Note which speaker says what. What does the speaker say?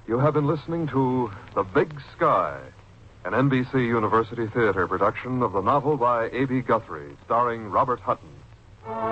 Speaker 1: You have been listening to The Big Sky, an NBC University Theater production of the novel by A.B. Guthrie, starring Robert Hutton.